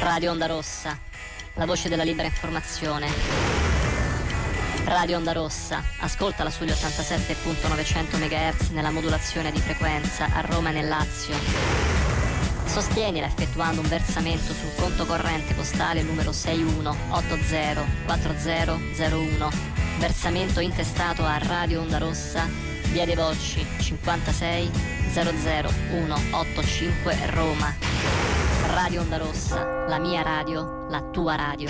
Radio Onda Rossa, la voce della libera informazione. Radio Onda Rossa, ascoltala sugli 87.900 MHz nella modulazione di frequenza a Roma e nel Lazio. Sostienila effettuando un versamento sul conto corrente postale numero 61804001. Versamento intestato a Radio Onda Rossa, via dei Volsci 56 00185 Roma. Radio Onda Rossa, la mia radio, la tua radio.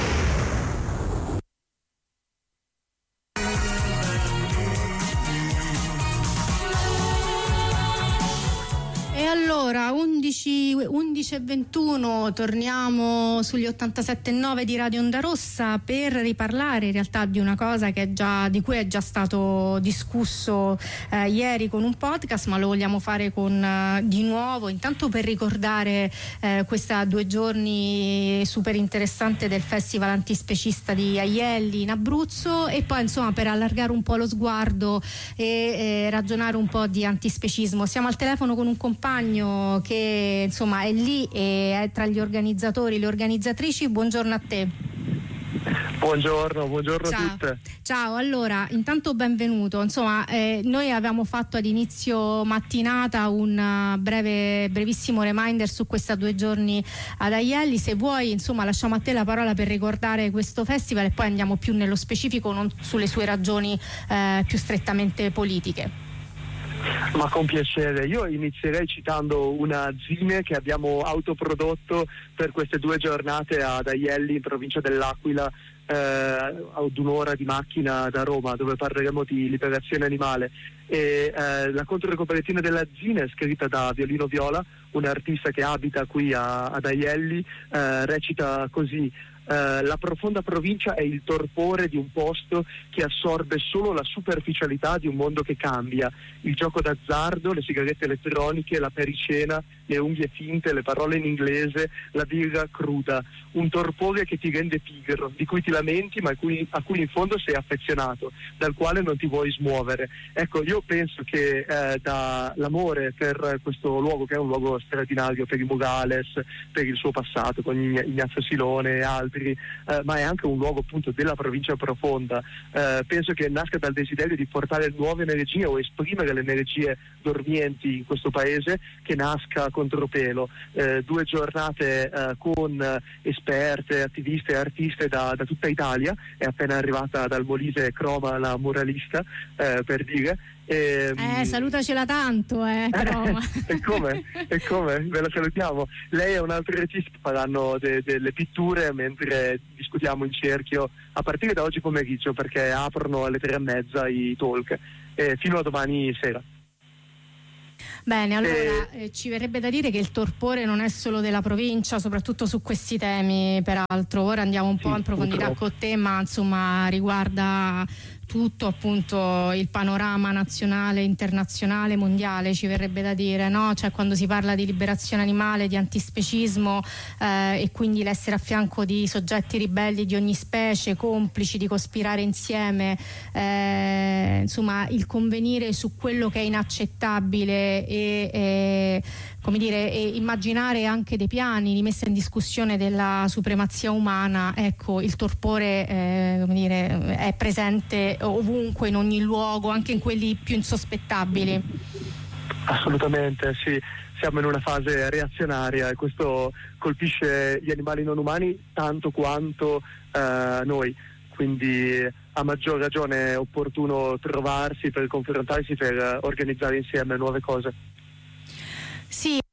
E allora 11:21 torniamo sugli 87.9 di Radio Onda Rossa per riparlare in realtà di una cosa di cui è già stato discusso ieri con un podcast, ma lo vogliamo fare di nuovo, intanto per ricordare questa 2 giorni super interessante del Festival Antispecista di Aielli in Abruzzo, e poi insomma per allargare un po' lo sguardo e ragionare un po' di antispecismo. Siamo al telefono con un compagno che insomma è lì e è tra gli organizzatori, le organizzatrici. Buongiorno a te. Buongiorno Ciao. a tutte. Ciao, allora intanto benvenuto. Insomma, noi avevamo fatto ad inizio mattinata un brevissimo reminder su questa 2 giorni ad Aielli. Se vuoi, insomma, lasciamo a te la parola per ricordare questo festival e poi andiamo più nello specifico, non sulle sue ragioni più strettamente politiche. Ma con piacere, io inizierei citando una zine che abbiamo autoprodotto per queste 2 giornate ad Aielli in provincia dell'Aquila, ad un'ora di macchina da Roma, dove parleremo di liberazione animale. E la controcopertina della zine è scritta da Violino Viola, un artista che abita qui ad Aielli, recita così: la profonda provincia è il torpore di un posto che assorbe solo la superficialità di un mondo che cambia, il gioco d'azzardo, le sigarette elettroniche, la pericena, le unghie finte, le parole in inglese, la birra cruda, un torpore che ti rende pigro, di cui ti lamenti ma a cui in fondo sei affezionato, dal quale non ti vuoi smuovere. Ecco, io penso che dall'amore per questo luogo, che è un luogo straordinario per i Murales, per il suo passato con Ignazio Silone e altri, ma è anche un luogo appunto della provincia profonda, penso che nasca dal desiderio di portare nuove energie o esprimere le energie dormienti in questo paese, che nasca contropelo. 2 giornate con esperte, attiviste e artiste da tutta Italia. È appena arrivata dal Molise Croma, la muralista, per dire. Salutacela tanto, Croma. E come? Ve la salutiamo. Lei e un altro regista faranno delle pitture mentre discutiamo in cerchio a partire da oggi pomeriggio, perché aprono alle 3:30 i talk, fino a domani sera. Bene, allora ci verrebbe da dire che il torpore non è solo della provincia, soprattutto su questi temi, peraltro. Ora andiamo un po' in profondità con te, ma insomma riguarda tutto appunto il panorama nazionale, internazionale, mondiale, ci verrebbe da dire, no? Cioè, quando si parla di liberazione animale, di antispecismo e quindi l'essere a fianco di soggetti ribelli di ogni specie, complici di cospirare insieme, insomma il convenire su quello che è inaccettabile e come dire, e immaginare anche dei piani di messa in discussione della supremazia umana. Ecco, il torpore come dire, è presente ovunque, in ogni luogo, anche in quelli più insospettabili. Assolutamente, sì. Siamo in una fase reazionaria e questo colpisce gli animali non umani tanto quanto noi, quindi a maggior ragione è opportuno trovarsi per confrontarsi, per organizzare insieme nuove cose. Sì,